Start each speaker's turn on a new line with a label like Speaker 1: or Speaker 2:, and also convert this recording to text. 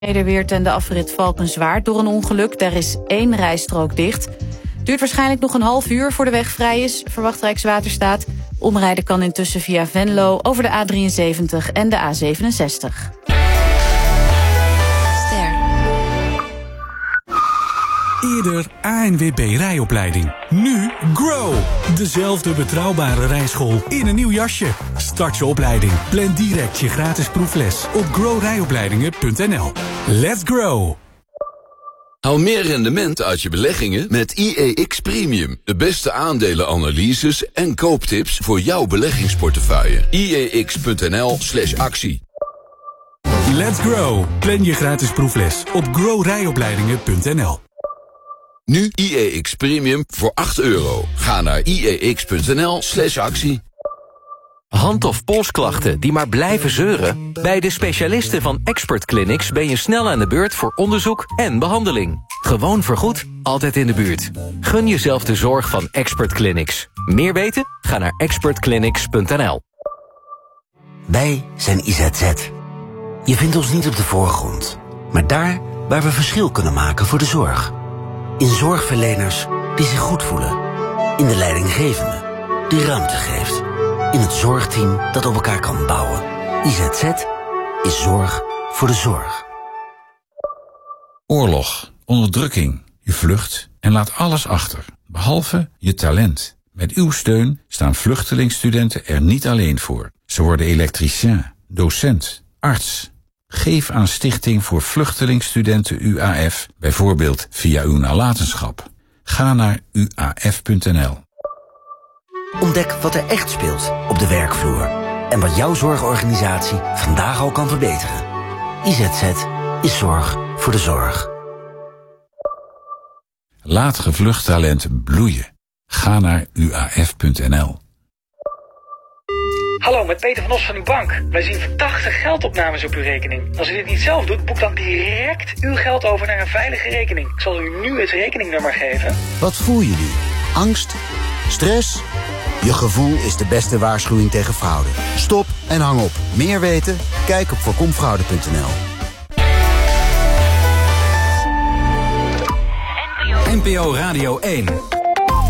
Speaker 1: Nederweert en de afrit Valkenswaard door een ongeluk. Daar is 1 rijstrook dicht. Duurt waarschijnlijk nog een half uur voor de weg vrij is, verwacht Rijkswaterstaat. Omrijden kan intussen via Venlo over de A73 en de A67.
Speaker 2: Eerder ANWB rijopleiding. Nu Grow. Dezelfde betrouwbare rijschool in een nieuw jasje. Start je opleiding. Plan direct je gratis proefles op growrijopleidingen.nl. Let's grow.
Speaker 3: Haal meer rendement uit je beleggingen met IEX Premium. De beste aandelenanalyses en kooptips voor jouw beleggingsportefeuille. IEX.nl/actie.
Speaker 2: Let's grow. Plan je gratis proefles op growrijopleidingen.nl.
Speaker 3: Nu IEX Premium voor €8. Ga naar IEX.nl/actie.
Speaker 4: Hand- of polsklachten die maar blijven zeuren? Bij de specialisten van Expert Clinics ben je snel aan de beurt voor onderzoek en behandeling. Gewoon vergoed, altijd in de buurt. Gun jezelf de zorg van Expert Clinics. Meer weten? Ga naar expertclinics.nl.
Speaker 5: Wij zijn IZZ. Je vindt ons niet op de voorgrond, maar daar waar we verschil kunnen maken voor de zorg. In zorgverleners die zich goed voelen. In de leidinggevende die ruimte geeft. In het zorgteam dat op elkaar kan bouwen. IZZ is zorg voor de zorg.
Speaker 6: Oorlog, onderdrukking, je vlucht en laat alles achter, behalve je talent. Met uw steun staan vluchtelingstudenten er niet alleen voor. Ze worden elektricien, docent, arts. Geef aan Stichting voor Vluchtelingstudenten UAF, bijvoorbeeld via uw nalatenschap. Ga naar uaf.nl.
Speaker 5: Ontdek wat er echt speelt op de werkvloer. En wat jouw zorgorganisatie vandaag al kan verbeteren. IZZ is zorg voor de zorg.
Speaker 6: Laat gevlucht talent bloeien. Ga naar uaf.nl.
Speaker 7: Hallo, met Peter van Os van uw bank. Wij zien verdachte geldopnames op uw rekening. Als u dit niet zelf doet, boek dan direct uw geld over naar een veilige rekening. Ik zal u nu het rekeningnummer geven.
Speaker 8: Wat voel je nu? Angst? Stress? Je gevoel is de beste waarschuwing tegen fraude. Stop en hang op. Meer weten? Kijk op voorkomfraude.nl.
Speaker 9: NPO Radio 1.